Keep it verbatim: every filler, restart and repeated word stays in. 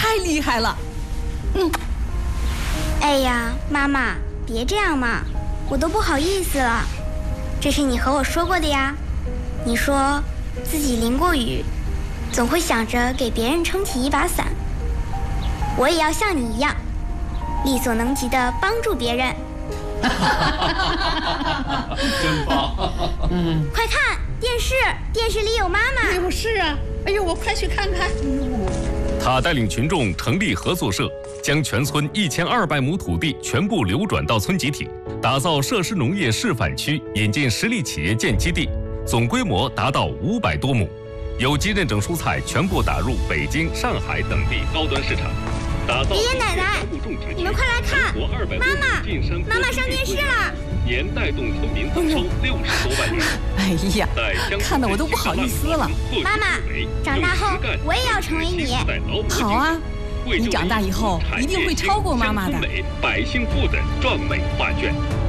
太厉害了。嗯。 哎呀，妈妈，别这样嘛，我都不好意思了。这是你和我说过的呀，你说自己淋过雨，总会想着给别人撑起一把伞。我也要像你一样，力所能及的帮助别人。 真棒！ 嗯，快看电视，电视里有妈妈。 哎呦，是啊，哎呦，我快去看看。 他带领群众成立合作社，将全村一千二百亩土地全部流转到村集体，打造设施农业示范区，引进实力企业建基地，总规模达到五百多亩。有机认证蔬菜全部打入北京、上海等地高端市场。 爷爷奶奶，你们快来看，妈妈，妈妈上电视了。 年带动村民增收六十多万人。 哎呀，看得我都不好意思了。 妈妈，长大后我也要成为你。 好啊，你长大以后一定会超过妈妈的。 百姓富的壮美画卷。